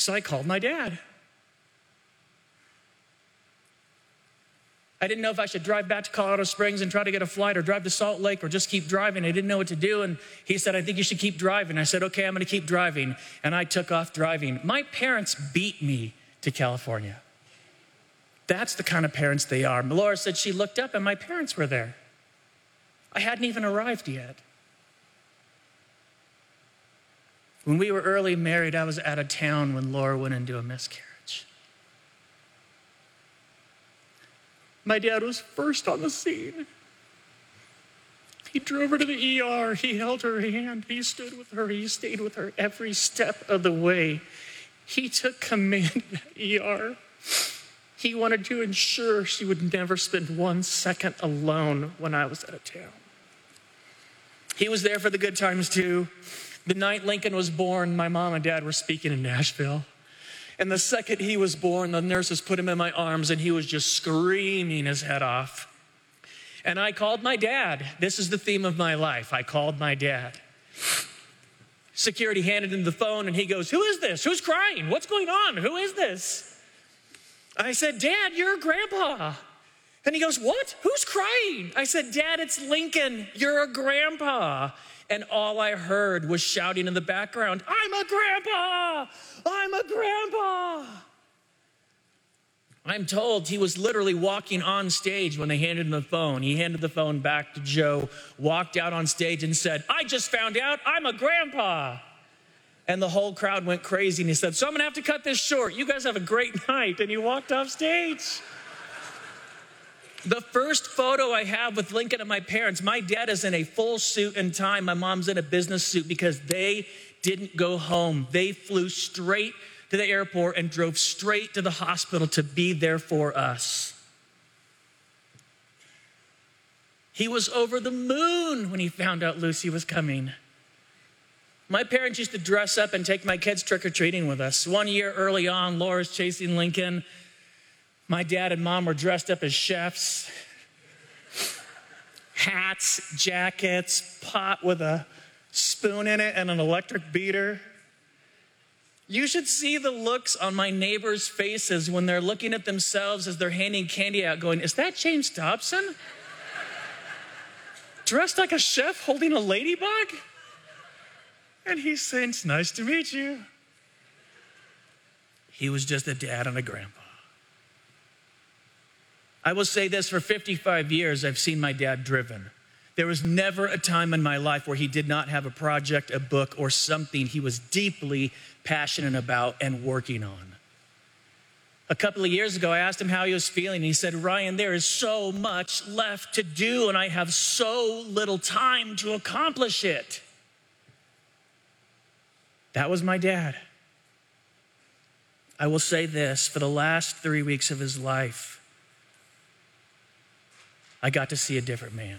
So I called my dad. I didn't know if I should drive back to Colorado Springs and try to get a flight or drive to Salt Lake or just keep driving. I didn't know what to do. And he said, I think you should keep driving. I said, okay, I'm going to keep driving. And I took off driving. My parents beat me to California. That's the kind of parents they are. Laura said she looked up and my parents were there. I hadn't even arrived yet. When we were early married, I was out of town when Laura went into a miscarriage. My dad was first on the scene. He drove her to the ER. He held her hand. He stood with her. He stayed with her every step of the way. He took command of that ER. He wanted to ensure she would never spend 1 second alone when I was out of town. He was there for the good times too. The night Lincoln was born, my mom and dad were speaking in Nashville. And the second he was born, the nurses put him in my arms and he was just screaming his head off. And I called my dad. This is the theme of my life. I called my dad. Security handed him the phone and he goes, who is this? Who's crying? What's going on? Who is this? I said, Dad, you're grandpa. And he goes, what? Who's crying? I said, Dad, it's Lincoln. You're a grandpa. And all I heard was shouting in the background, I'm a grandpa! I'm a grandpa! I'm told he was literally walking on stage when they handed him the phone. He handed the phone back to Joe, walked out on stage and said, I just found out I'm a grandpa. And the whole crowd went crazy and he said, so I'm gonna have to cut this short. You guys have a great night. And he walked off stage. The first photo I have with Lincoln and my parents, my dad is in a full suit and tie. My mom's in a business suit because they didn't go home. They flew straight to the airport and drove straight to the hospital to be there for us. He was over the moon when he found out Lucy was coming. My parents used to dress up and take my kids trick-or-treating with us. 1 year early on, Laura's chasing Lincoln. My dad and mom were dressed up as chefs. Hats, jackets, pot with a spoon in it and an electric beater. You should see the looks on my neighbors' faces when they're looking at themselves as they're handing candy out going, is that James Dobson? Dressed like a chef holding a ladybug? And he's saying, it's nice to meet you. He was just a dad and a grandpa. I will say this, for 55 years, I've seen my dad driven. There was never a time in my life where he did not have a project, a book, or something he was deeply passionate about and working on. A couple of years ago, I asked him how he was feeling, and he said, Ryan, there is so much left to do, and I have so little time to accomplish it. That was my dad. I will say this, for the last 3 weeks of his life, I got to see a different man.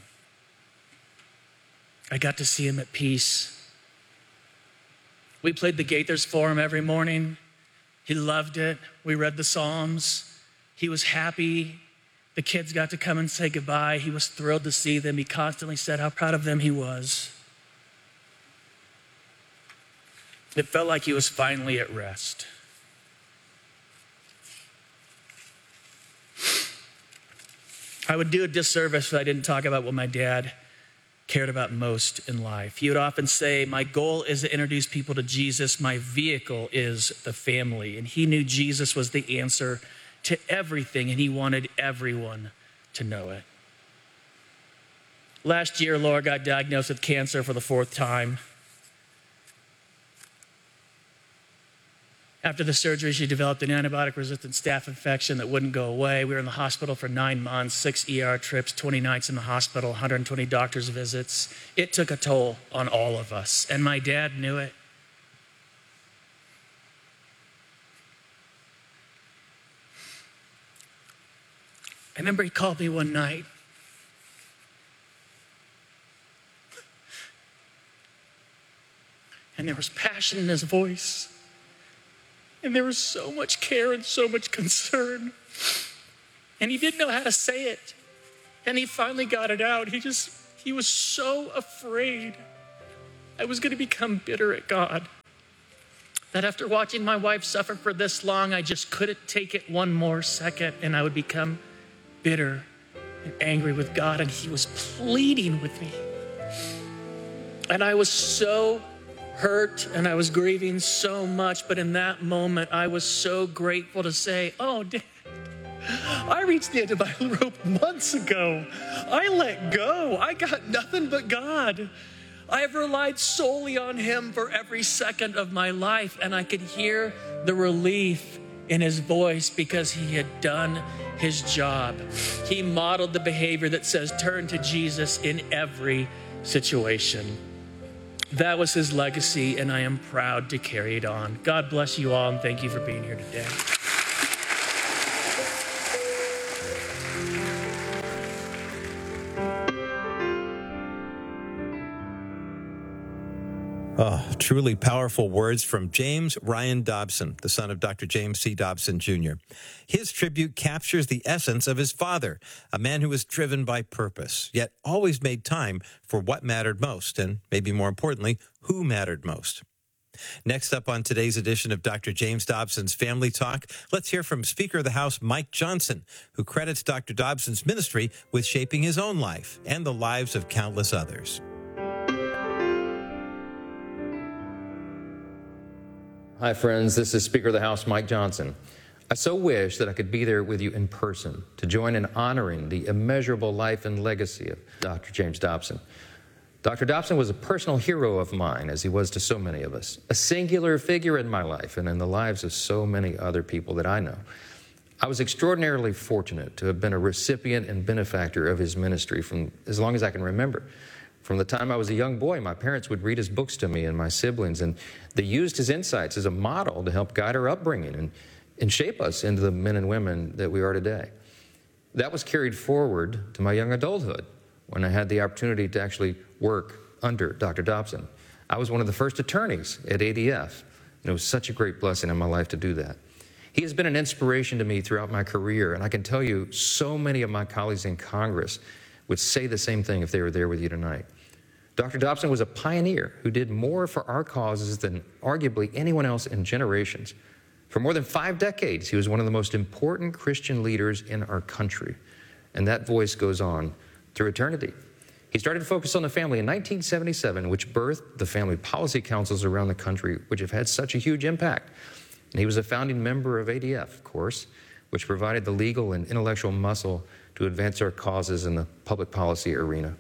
I got to see him at peace. We played the Gaithers for him every morning. He loved it. We read the Psalms. He was happy. The kids got to come and say goodbye. He was thrilled to see them. He constantly said how proud of them he was. It felt like he was finally at rest. I would do a disservice if I didn't talk about what my dad cared about most in life. He would often say, my goal is to introduce people to Jesus. My vehicle is the family. And he knew Jesus was the answer to everything, and he wanted everyone to know it. Last year, Laura got diagnosed with cancer for the 4th time. After the surgery, she developed an antibiotic-resistant staph infection that wouldn't go away. We were in the hospital for 9 months, 6 ER trips, 20 nights in the hospital, 120 doctor's visits. It took a toll on all of us, and my dad knew it. I remember he called me one night. And there was passion in his voice. And there was so much care and so much concern. And he didn't know how to say it. And he finally got it out. He was so afraid I was going to become bitter at God. that after watching my wife suffer for this long, I just couldn't take it one more second, and I would become bitter and angry with God, and he was pleading with me. And I was so hurt, and I was grieving so much, but in that moment, I was so grateful to say, oh, Dad, I reached the end of my rope months ago. I let go. I got nothing but God. I have relied solely on him for every second of my life, and I could hear the relief in his voice because he had done his job. He modeled the behavior that says, turn to Jesus in every situation. That was his legacy, and I am proud to carry it on. God bless you all, and thank you for being here today. Oh, truly powerful words from James Ryan Dobson, the son of Dr. James C. Dobson, Jr. His tribute captures the essence of his father, a man who was driven by purpose, yet always made time for what mattered most, and maybe more importantly, who mattered most. Next up on today's edition of Dr. James Dobson's Family Talk, let's hear from Speaker of the House Mike Johnson, who credits Dr. Dobson's ministry with shaping his own life and the lives of countless others. Hi, friends. This is Speaker of the House, Mike Johnson. I so wish that I could be there with you in person to join in honoring the immeasurable life and legacy of Dr. James Dobson. Dr. Dobson was a personal hero of mine, as he was to so many of us, a singular figure in my life and in the lives of so many other people that I know. I was extraordinarily fortunate to have been a recipient and benefactor of his ministry from as long as I can remember. From the time I was a young boy, my parents would read his books to me and my siblings, and they used his insights as a model to help guide our upbringing and shape us into the men and women that we are today. That was carried forward to my young adulthood when I had the opportunity to actually work under Dr. Dobson. I was one of the first attorneys at ADF, and it was such a great blessing in my life to do that. He has been an inspiration to me throughout my career, and I can tell you so many of my colleagues in Congress would say the same thing if they were there with you tonight. Dr. Dobson was a pioneer who did more for our causes than arguably anyone else in generations. For more than 5 decades, he was one of the most important Christian leaders in our country, and that voice goes on through eternity. He started to focus on the family in 1977, which birthed the family policy councils around the country, which have had such a huge impact. And he was a founding member of ADF, of course, which provided the legal and intellectual muscle to advance our causes in the public policy arena.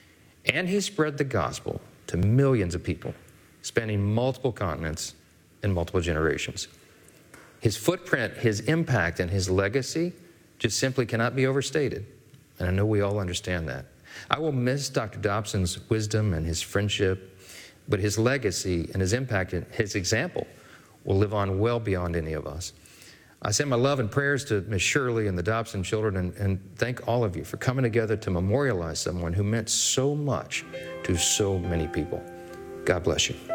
And he spread the gospel to millions of people, spanning multiple continents and multiple generations. His footprint, his impact, and his legacy just simply cannot be overstated. And I know we all understand that. I will miss Dr. Dobson's wisdom and his friendship, but his legacy and his impact and his example will live on well beyond any of us. I send my love and prayers to Miss Shirley and the Dobson children and thank all of you for coming together to memorialize someone who meant so much to so many people. God bless you.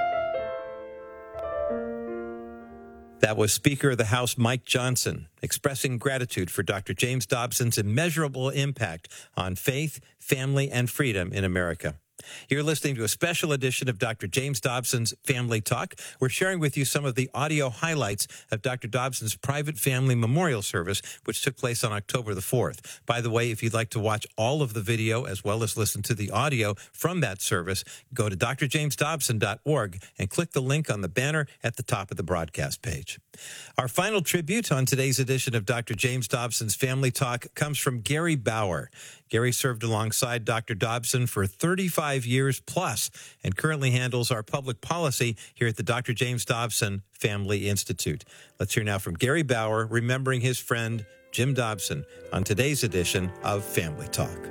That was Speaker of the House Mike Johnson expressing gratitude for Dr. James Dobson's immeasurable impact on faith, family, and freedom in America. You're listening to a special edition of Dr. James Dobson's Family Talk. We're sharing with you some of the audio highlights of Dr. Dobson's private family memorial service, which took place on October the 4th. By the way, if you'd like to watch all of the video as well as listen to the audio from that service, go to drjamesdobson.org and click the link on the banner at the top of the broadcast page. Our final tribute on today's edition of Dr. James Dobson's Family Talk comes from Gary Bauer. Gary served alongside Dr. Dobson for 35 years plus and currently handles our public policy here at the Dr. James Dobson Family Institute. Let's hear now from Gary Bauer remembering his friend Jim Dobson on today's edition of Family Talk.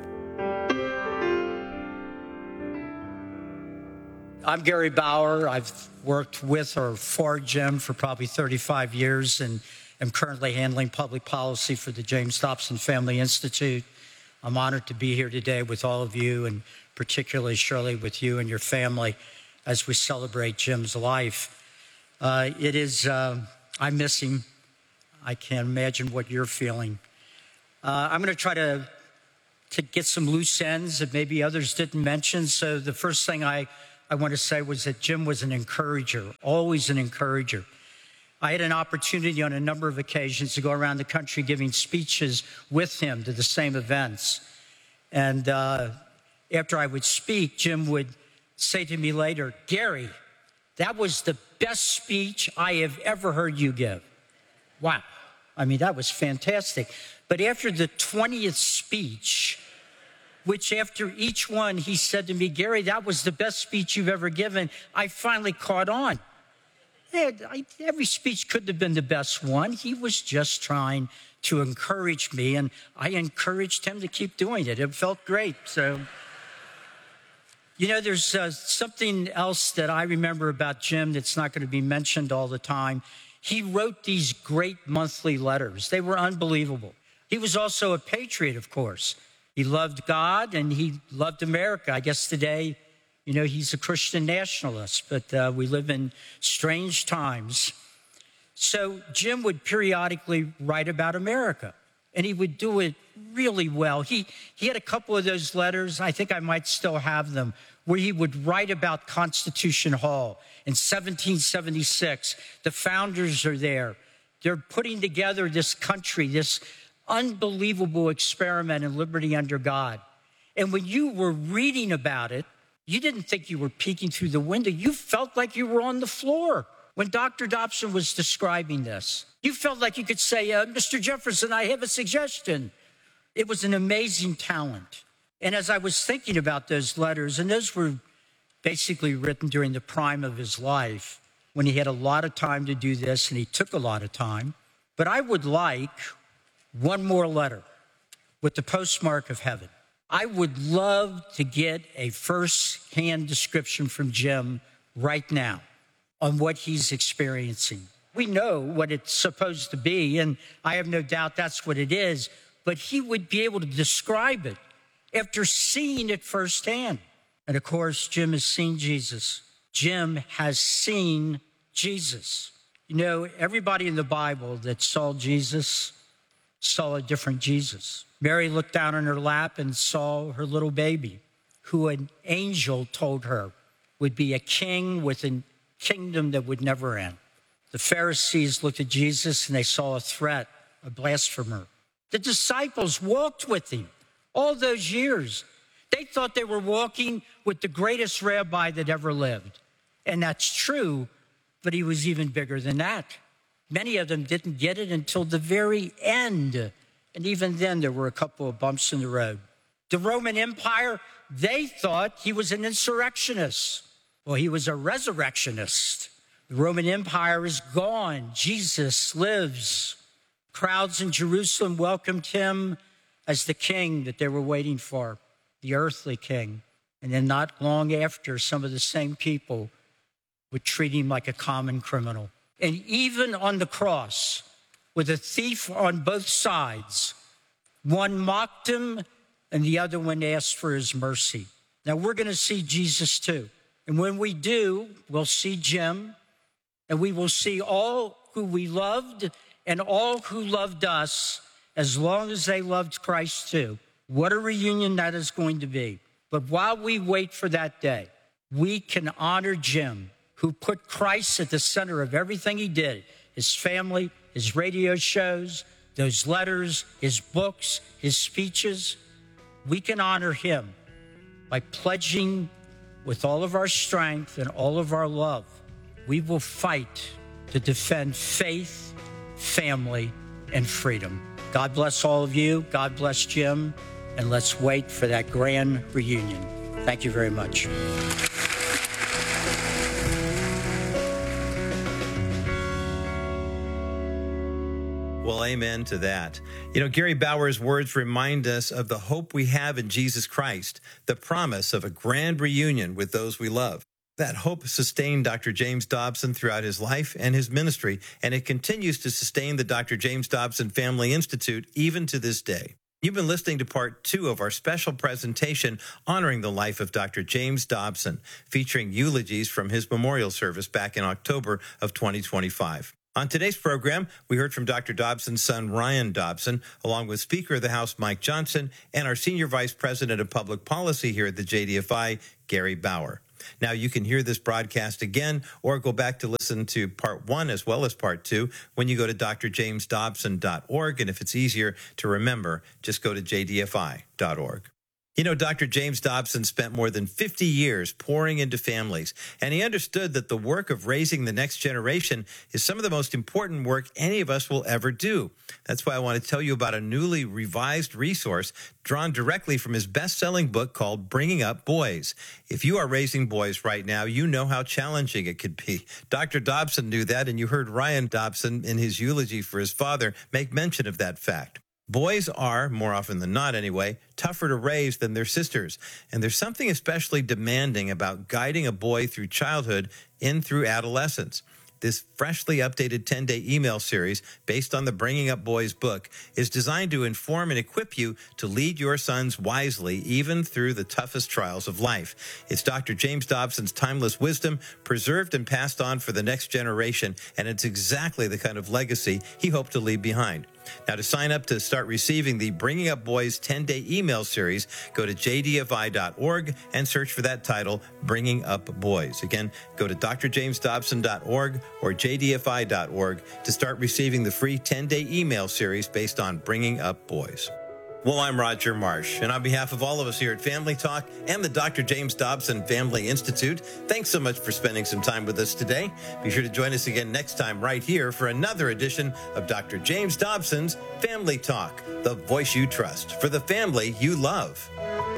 I'm Gary Bauer. I've worked with or for Jim for probably 35 years and am currently handling public policy for the James Dobson Family Institute. I'm honored to be here today with all of you, and particularly, Shirley, with you and your family as we celebrate Jim's life. I miss him. I can't imagine what you're feeling. I'm going to try to get some loose ends that maybe others didn't mention. So the first thing I I want to say was that Jim was an encourager, always an encourager. I had an opportunity on a number of occasions to go around the country giving speeches with him to the same events. And after I would speak, Jim would say to me later, "Gary, that was the best speech I have ever heard you give." Wow. I mean, that was fantastic. But after the 20th speech, which after each one, he said to me, "Gary, that was the best speech you've ever given," I finally caught on. Every speech couldn't have been the best one. He was just trying to encourage me, and I encouraged him to keep doing it. It felt great. So, you know, there's something else that I remember about Jim that's not going to be mentioned all the time. He wrote these great monthly letters. They were unbelievable. He was also a patriot, of course. He loved God and he loved America. I guess today, you know, he's a Christian nationalist, but we live in strange times. So Jim would periodically write about America, and he would do it really well. He had a couple of those letters, I think I might still have them, where he would write about Constitution Hall in 1776. The founders are there. They're putting together this country, this unbelievable experiment in liberty under God. And when you were reading about it, you didn't think you were peeking through the window. You felt like you were on the floor. When Dr. Dobson was describing this, you felt like you could say, "Mr. Jefferson, I have a suggestion." It was an amazing talent. And as I was thinking about those letters, and those were basically written during the prime of his life, when he had a lot of time to do this, and he took a lot of time. But I would like one more letter with the postmark of heaven. I would love to get a first-hand description from Jim right now on what he's experiencing. We know what it's supposed to be, and I have no doubt that's what it is, but he would be able to describe it after seeing it firsthand. And of course, Jim has seen Jesus. Jim has seen Jesus. You know, everybody in the Bible that saw Jesus saw a different Jesus. Mary looked down on her lap and saw her little baby, who an angel told her would be a king with a kingdom that would never end. The Pharisees looked at Jesus and they saw a threat, a blasphemer. The disciples walked with him all those years. They thought they were walking with the greatest rabbi that ever lived. And that's true, but he was even bigger than that. Many of them didn't get it until the very end. And even then, there were a couple of bumps in the road. The Roman Empire, they thought he was an insurrectionist. Well, he was a resurrectionist. The Roman Empire is gone. Jesus lives. Crowds in Jerusalem welcomed him as the king that they were waiting for, the earthly king. And then not long after, some of the same people would treat him like a common criminal. And even on the cross, with a thief on both sides, one mocked him and the other one asked for his mercy. Now, we're going to see Jesus too. And when we do, we'll see Jim, and we will see all who we loved and all who loved us, as long as they loved Christ too. What a reunion that is going to be. But while we wait for that day, we can honor Jim, who put Christ at the center of everything he did, his family, his radio shows, those letters, his books, his speeches. We can honor him by pledging with all of our strength and all of our love. We will fight to defend faith, family, and freedom. God bless all of you. God bless Jim. And let's wait for that grand reunion. Thank you very much. Well, amen to that. You know, Gary Bauer's words remind us of the hope we have in Jesus Christ, the promise of a grand reunion with those we love. That hope sustained Dr. James Dobson throughout his life and his ministry, and it continues to sustain the Dr. James Dobson Family Institute even to this day. You've been listening to part 2 of our special presentation honoring the life of Dr. James Dobson, featuring eulogies from his memorial service back in October of 2025. On today's program, we heard from Dr. Dobson's son, Ryan Dobson, along with Speaker of the House, Mike Johnson, and our Senior Vice President of Public Policy here at the JDFI, Gary Bauer. Now, you can hear this broadcast again or go back to listen to part 1 as well as part 2 when you go to drjamesdobson.org. And if it's easier to remember, just go to jdfi.org. You know, Dr. James Dobson spent more than 50 years pouring into families, and he understood that the work of raising the next generation is some of the most important work any of us will ever do. That's why I want to tell you about a newly revised resource drawn directly from his best-selling book called Bringing Up Boys. If you are raising boys right now, you know how challenging it could be. Dr. Dobson knew that, and you heard Ryan Dobson in his eulogy for his father make mention of that fact. Boys are, more often than not anyway, tougher to raise than their sisters. And there's something especially demanding about guiding a boy through childhood in through adolescence. This freshly updated 10-day email series based on the Bringing Up Boys book is designed to inform and equip you to lead your sons wisely even through the toughest trials of life. It's Dr. James Dobson's timeless wisdom preserved and passed on for the next generation, and it's exactly the kind of legacy he hoped to leave behind. Now, to sign up to start receiving the Bringing Up Boys 10-day email series, go to jdfi.org and search for that title, Bringing Up Boys. Again, go to drjamesdobson.org or jdfi.org to start receiving the free 10-day email series based on Bringing Up Boys. Well, I'm Roger Marsh, and on behalf of all of us here at Family Talk and the Dr. James Dobson Family Institute, thanks so much for spending some time with us today. Be sure to join us again next time right here for another edition of Dr. James Dobson's Family Talk, the voice you trust for the family you love.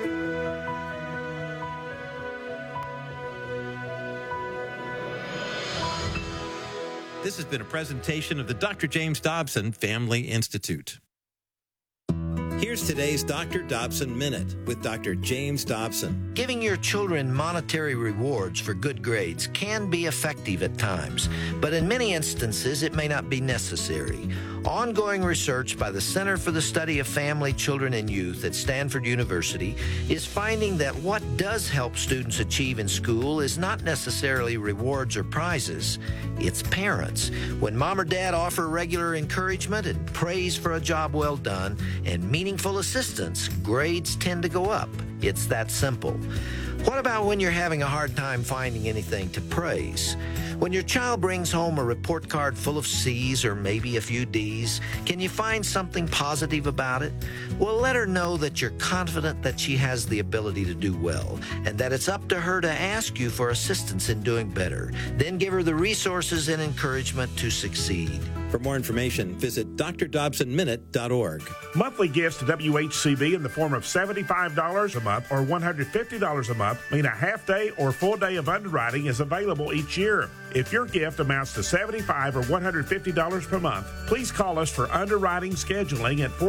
This has been a presentation of the Dr. James Dobson Family Institute. Here's today's Dr. Dobson Minute with Dr. James Dobson. Giving your children monetary rewards for good grades can be effective at times, but in many instances it may not be necessary. Ongoing research by the Center for the Study of Family, Children, and Youth at Stanford University is finding that what does help students achieve in school is not necessarily rewards or prizes. It's parents. When mom or dad offer regular encouragement and praise for a job well done and meaningful assistance, grades tend to go up. It's that simple. What about when you're having a hard time finding anything to praise? When your child brings home a report card full of C's or maybe a few D's, can you find something positive about it? Well, let her know that you're confident that she has the ability to do well and that it's up to her to ask you for assistance in doing better. Then give her the resources and encouragement to succeed. For more information, visit drdobsonminute.org. Monthly gifts to WHCB in the form of $75 a month or $150 a month mean a half day or full day of underwriting is available each year. If your gift amounts to $75 or $150 per month, please call us for underwriting scheduling at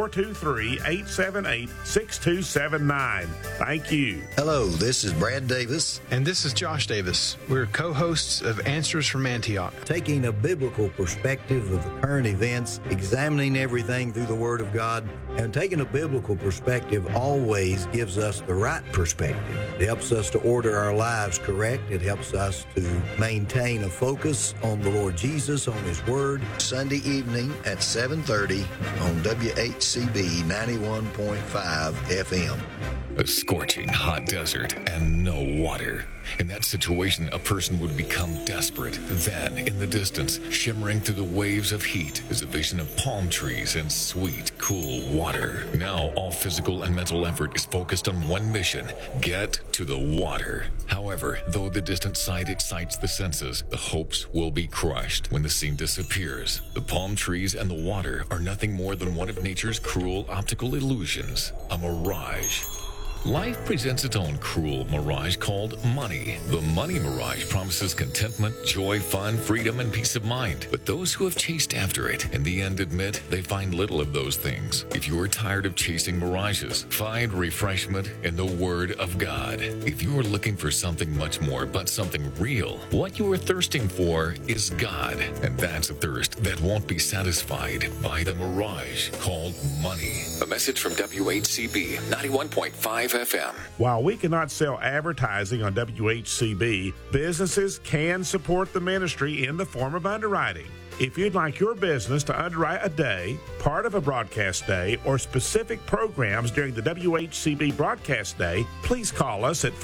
423-878-6279. Thank you. Hello, this is Brad Davis. And this is Josh Davis. We're co-hosts of Answers from Antioch. Taking a biblical perspective of the current events, examining everything through the Word of God, and taking a biblical perspective always gives us the right perspective. It helps us to order our lives correct. It helps us to maintain a focus on the Lord Jesus, on His Word. Sunday evening at 7:30 on WHCB 91.5 FM. A scorching hot desert and no water. In that situation, a person would become desperate. Then, in the distance, shimmering through the waves of heat, is a vision of palm trees and sweet, cool water. Now, all physical and mental effort is focused on one mission: get to the water. However, though the distant sight excites the senses, the hopes will be crushed when the scene disappears. The palm trees and the water are nothing more than one of nature's cruel optical illusions, a mirage. Life presents its own cruel mirage called money. The money mirage promises contentment, joy, fun, freedom, and peace of mind. But those who have chased after it, in the end admit they find little of those things. If you are tired of chasing mirages, find refreshment in the Word of God. If you are looking for something much more, but something real, what you are thirsting for is God. And that's a thirst that won't be satisfied by the mirage called money. A message from WHCB 91.5 FM. While we cannot sell advertising on WHCB, businesses can support the ministry in the form of underwriting. If you'd like your business to underwrite a day, part of a broadcast day, or specific programs during the WHCB broadcast day, please call us at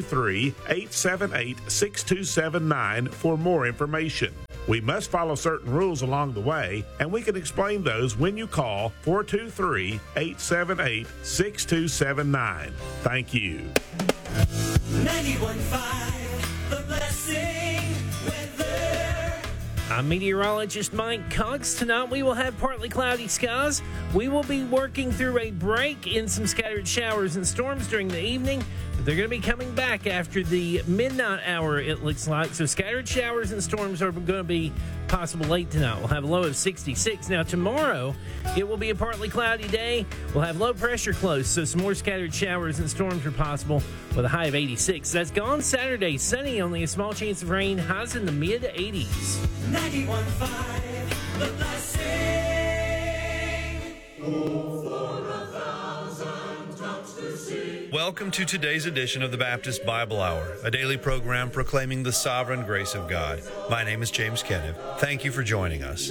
423-878-6279 for more information. We must follow certain rules along the way, and we can explain those when you call 423-878-6279. Thank you. 91.5, The Blessing Weather. I'm meteorologist Mike Cox. Tonight we will have partly cloudy skies. We will be working through a break in some scattered showers and storms during the evening. But they're going to be coming back after the midnight hour, it looks like. So scattered showers and storms are going to be possible late tonight. We'll have a low of 66. Now tomorrow, it will be a partly cloudy day. We'll have low pressure close, so some more scattered showers and storms are possible with a high of 86. That's gone Saturday. Sunny, only a small chance of rain. Highs in the mid-80s. 91.5, The Blessing. Welcome to today's edition of the Baptist Bible Hour, a daily program proclaiming the sovereign grace of God. My name is James Kenniff. Thank you for joining us.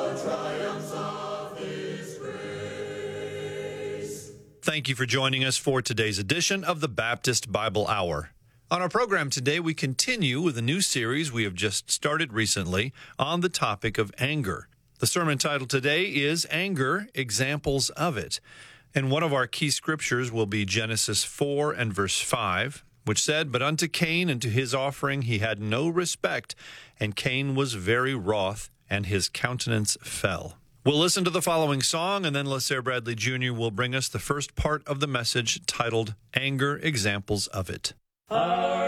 Thank you for joining us for today's edition of the Baptist Bible Hour. On our program today, we continue with a new series we have just started recently on the topic of anger. The sermon title today is Anger, Examples of It. And one of our key scriptures will be Genesis 4 and verse 5, which said, "But unto Cain and to his offering he had no respect, and Cain was very wroth, and his countenance fell." We'll listen to the following song, and then LaSair Bradley Jr. will bring us the first part of the message titled, Anger, Examples of It.